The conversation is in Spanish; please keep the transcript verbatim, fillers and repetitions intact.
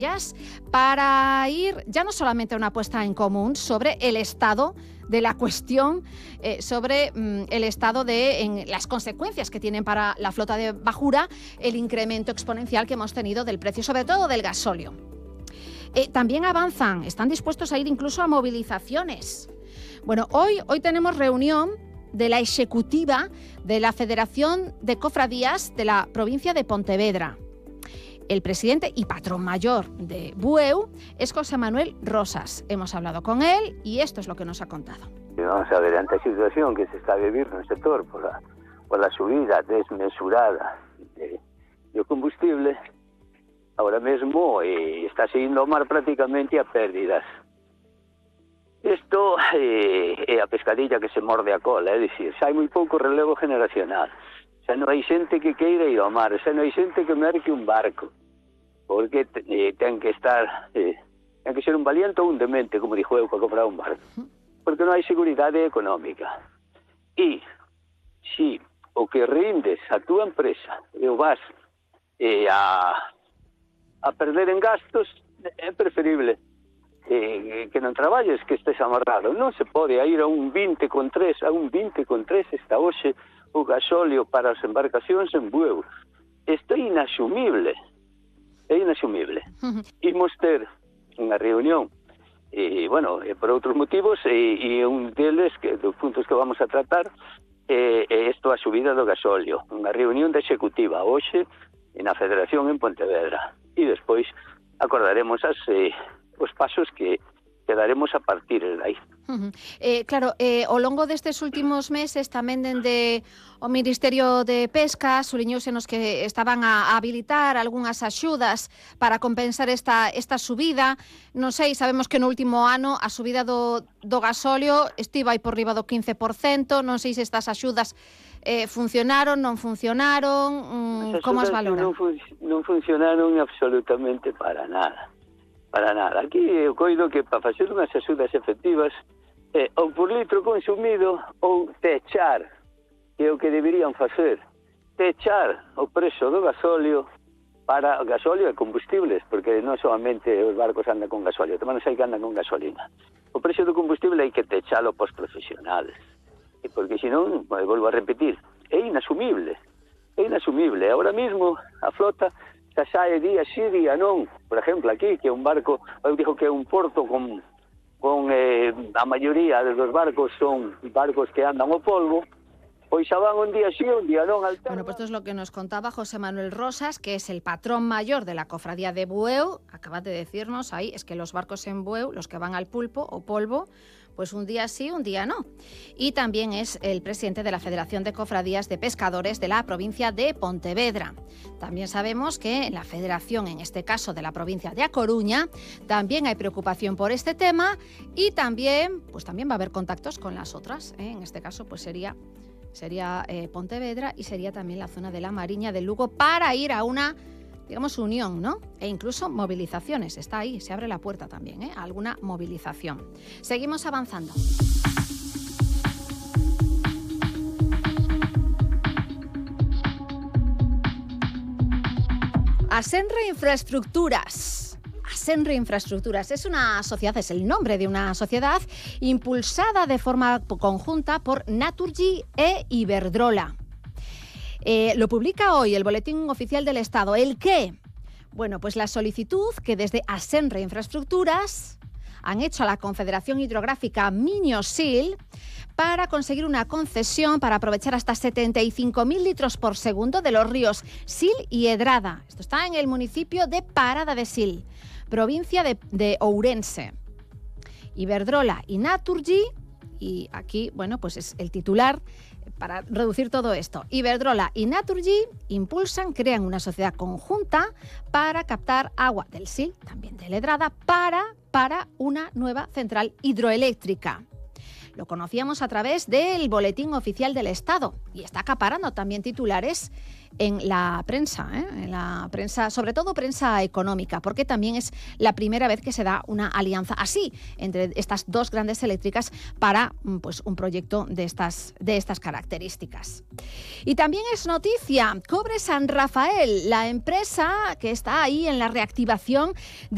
para ir ya no solamente a una puesta en común sobre el estado de la cuestión, eh, sobre mm, el estado de en, las consecuencias que tienen para la flota de bajura el incremento exponencial que hemos tenido del precio, sobre todo del gasóleo. Eh, también avanzan, están dispuestos a ir incluso a movilizaciones. Bueno, hoy, hoy tenemos reunión de la ejecutiva de la Federación de Cofradías de la provincia de Pontevedra. El presidente y patrón mayor de Bueu es José Manuel Rosas. Hemos hablado con él y esto es lo que nos ha contado. Vamos a ver, ante a situación que se está a vivir no sector por la, por la subida desmesurada de, de combustible, ahora mesmo eh, está seguindo o mar prácticamente a pérdidas. Isto eh, é a pescadilla que se morde a cola, é dicir, xa hai moi pouco relevo generacional, xa non hai xente que queira ir ao mar, xa non hai xente que merque un barco, porque eh, ten que estar, eh, ten que ser un valiente ou un demente, como dixo eu, para comprar un barco, porque non hai seguridade económica. E si o que rindes a túa empresa e o vas eh, a, a perder en gastos, é preferible Eh, que non traballes, que estés amarrado. Non se pode ir a un vinte con tres, a un vinte con tres está hoxe o gasóleo para as embarcacións en Bueu. Isto é inasumible. É inasumible. Uh-huh. Imos ter unha reunión e, bueno, e por outros motivos e, e un deles, que dos puntos que vamos a tratar é, é isto, a subida do gasóleo. Unha reunión de executiva hoxe na Federación en Pontevedra. E despois acordaremos as eh, os pasos que, que daremos a partir de aí. Uh-huh. Eh, claro, eh, ao longo destes últimos meses tamén dende o Ministerio de Pesca suliñousenos que estaban a, a habilitar algunhas axudas para compensar esta, esta subida. Non sei, sabemos que no último ano a subida do, do gasóleo estivo aí por riba do quince por cento, non sei se estas axudas eh, funcionaron, non funcionaron, mm, como as valoran? Non, fun, non funcionaron absolutamente para nada. Para nada. Aquí eu coido que para facer unhas axudas efectivas eh, ou por litro consumido ou techar, que é o que deberían facer, techar o preço do gasóleo para gasóleo e combustibles, porque non solamente os barcos andan con gasóleo, tamén hai que andan con gasolina. O preço do combustible hai que techalo pos profesionales, e porque senón, volvo a repetir, é inasumible, é inasumible. Ahora mismo a flota xa sae día sí, día non. Por exemplo, aquí, que é un barco, eu digo que é un porto con, con eh, a maioría dos barcos son barcos que andan ao polvo, pois xa van un día sí, un día non. Alterna. Bueno, pues esto es lo que nos contaba José Manuel Rosas, que es el patrón mayor de la cofradía de Bueu. Acabas de decirnos ahí, es que los barcos en Bueu, los que van al pulpo o polvo, pues un día sí, un día no. Y también es el presidente de la Federación de Cofradías de Pescadores de la provincia de Pontevedra. También sabemos que en la federación, en este caso de la provincia de A Coruña, también hay preocupación por este tema y también, pues también va a haber contactos con las otras, ¿eh? En este caso pues sería, sería eh, Pontevedra y sería también la zona de la Mariña del Lugo para ir a una, digamos, unión, ¿no? E incluso movilizaciones. Está ahí, se abre la puerta también, ¿eh? A alguna movilización. Seguimos avanzando. Asenre Infraestructuras. Asenre Infraestructuras es una sociedad, es el nombre de una sociedad impulsada de forma conjunta por Naturgy e Iberdrola. Eh, lo publica hoy el Boletín Oficial del Estado. ¿El qué? Bueno, pues la solicitud que desde Asenre Infraestructuras han hecho a la Confederación Hidrográfica Miño-Sil para conseguir una concesión para aprovechar hasta setenta y cinco mil litros por segundo de los ríos Sil y Edrada. Esto está en el municipio de Parada de Sil, provincia de, de Ourense. Iberdrola y Naturgy, y aquí, bueno, pues es el titular para reducir todo esto. Iberdrola y Naturgy impulsan, crean una sociedad conjunta para captar agua del Sil, también del Edrada, para, para una nueva central hidroeléctrica. Lo conocíamos a través del Boletín Oficial del Estado y está acaparando también titulares en la prensa, ¿eh? en la prensa, sobre todo prensa económica, porque también es la primera vez que se da una alianza así entre estas dos grandes eléctricas para pues, un proyecto de estas, de estas características. Y también es noticia, Cobre San Rafael, la empresa que está ahí en la reactivación de